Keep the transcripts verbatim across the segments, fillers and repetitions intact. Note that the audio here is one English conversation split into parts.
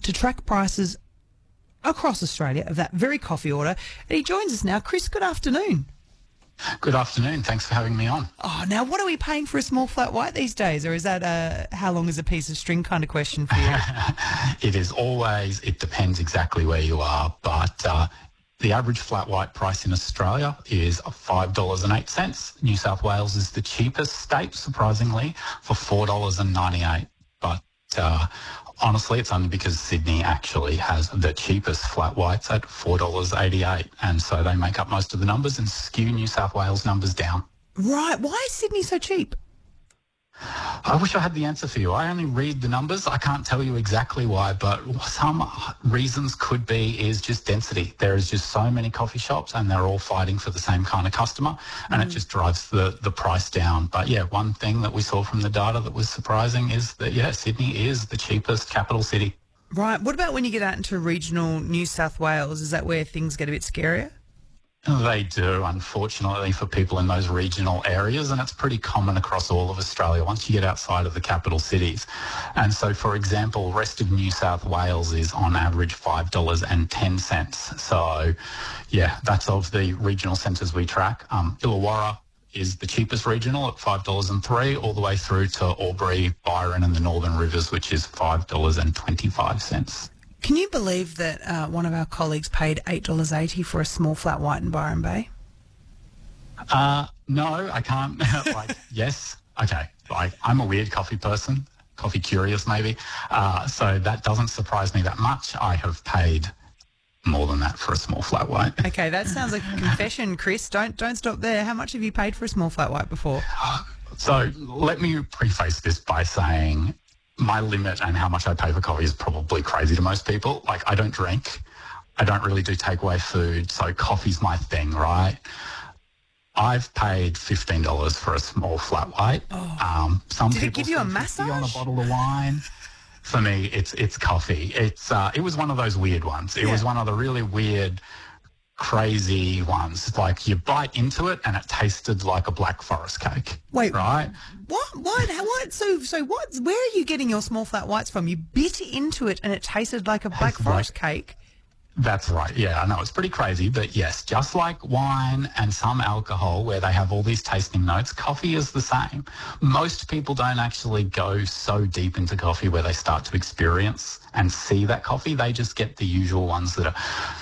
to track prices across Australia of that very coffee order. And he joins us now. Chris, good afternoon. Good afternoon. Thanks for having me on. Oh, now what are we paying for a small flat white these days? Or is that a how long is a piece of string kind of question for you? It is always, it depends exactly where you are, but uh, the average flat white price in Australia is five dollars and eight cents. New South Wales is the cheapest state, surprisingly, for four dollars and ninety-eight. But uh, honestly, it's only because Sydney actually has the cheapest flat whites at four dollars eighty-eight. And so they make up most of the numbers and skew New South Wales numbers down. Right. Why is Sydney so cheap? I wish I had the answer for you. I only read the numbers. I can't tell you exactly why, but some reasons could be is just density. There is just so many coffee shops and they're all fighting for the same kind of customer, and mm. it just drives the, the price down. But yeah, one thing that we saw from the data that was surprising is that, yeah, Sydney is the cheapest capital city. Right. What about when you get out into regional New South Wales? Is that where things get a bit scarier? They do, unfortunately, for people in those regional areas, and it's pretty common across all of Australia once you get outside of the capital cities. And so, for example, rest of New South Wales is on average five dollars and ten cents. So, yeah, that's of the regional centres we track. Um, Illawarra is the cheapest regional at five dollars and three, all the way through to Albury, Byron and the Northern Rivers, which is five dollars and twenty-five cents. Can you believe that uh, one of our colleagues paid eight dollars eighty for a small flat white in Byron Bay? Uh, no, I can't. like, yes. Okay. Like, I'm a weird coffee person, coffee curious maybe. Uh, so that doesn't surprise me that much. I have paid more than that for a small flat white. Okay, that sounds like a confession, Chris. Don't don't stop there. How much have you paid for a small flat white before? So let me preface this by saying my limit and how much I pay for coffee is probably crazy to most people. Like, I don't drink. I don't really do takeaway food, so coffee's my thing, right? I've paid fifteen dollars for a small flat white. Oh. Um, some Did people it give you a massage? on a bottle of wine. For me, it's it's coffee. It's uh, it was one of those weird ones. It yeah. was one of the really weird, crazy ones. Like, you bite into it and it tasted like a Black Forest cake. Wait, right? What? What? How, what? So, so what? Where are you getting your small flat whites from? You bit into it and it tasted like a Black That's Forest right. cake. That's right. Yeah, I know it's pretty crazy, but yes, just like wine and some alcohol where they have all these tasting notes, coffee is the same. Most people don't actually go so deep into coffee where they start to experience and see that coffee. They just get the usual ones that are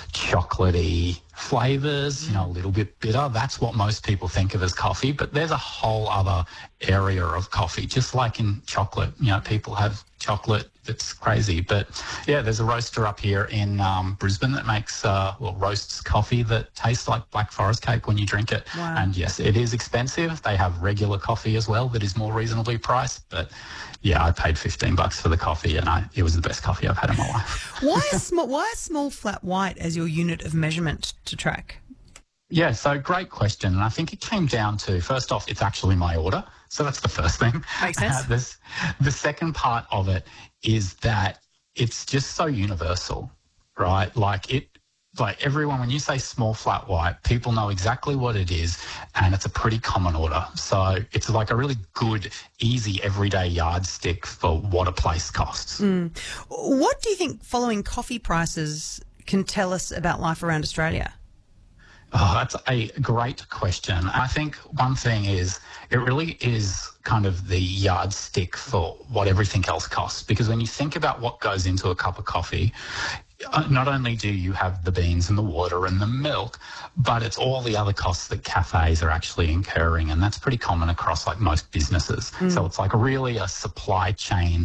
chocolatey flavors, you know, a little bit bitter. That's what most people think of as coffee, but there's a whole other area of coffee, just like in chocolate. You know, people have chocolate that's crazy, but yeah, there's a roaster up here in um, Brisbane that makes, uh, well, roasts coffee that tastes like Black Forest cake when you drink it. Wow. And yes, it is expensive. They have regular coffee as well that is more reasonably priced, but yeah, I paid fifteen bucks for the coffee and I, it was the best coffee I've had in my life. Why a small, why a small flat white as your unit of measurement to track? Yeah, so great question. And I think it came down to, first off, it's actually my order. So that's the first thing. Makes sense. Uh, this, the second part of it is that it's just so universal, right? Like it, like everyone, when you say small flat white, people know exactly what it is and it's a pretty common order. So it's like a really good, easy, everyday yardstick for what a place costs. Mm. What do you think following coffee prices can tell us about life around Australia? Oh, that's a great question. I think one thing is it really is kind of the yardstick for what everything else costs, because when you think about what goes into a cup of coffee, not only do you have the beans and the water and the milk, but it's all the other costs that cafes are actually incurring, and that's pretty common across like most businesses. Mm. So it's like really a supply chain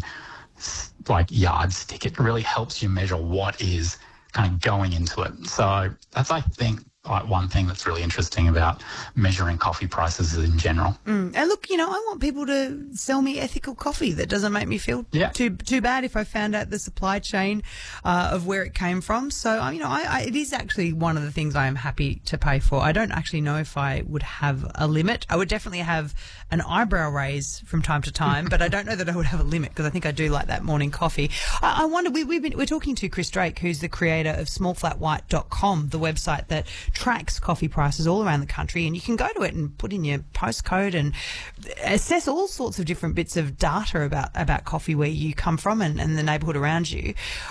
like yardstick. It really helps you measure what is kind of going into it. So that's, I think, like one thing that's really interesting about measuring coffee prices in general. Mm. And look, you know, I want people to sell me ethical coffee that doesn't make me feel yeah. too too bad if I found out the supply chain uh, of where it came from. So, you know, I, I, it is actually one of the things I am happy to pay for. I don't actually know if I would have a limit. I would definitely have an eyebrow raise from time to time, but I don't know that I would have a limit because I think I do like that morning coffee. I, I wonder, we, we've been, we're talking to Chris Drake, who's the creator of small flat white dot com, the website that tracks coffee prices all around the country, and you can go to it and put in your postcode and assess all sorts of different bits of data about, about coffee where you come from and, and the neighbourhood around you.